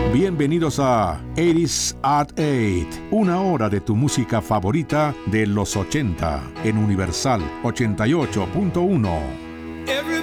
Bienvenidos a 80s at 8, una hora de tu música favorita de los 80 en Universal 88.1.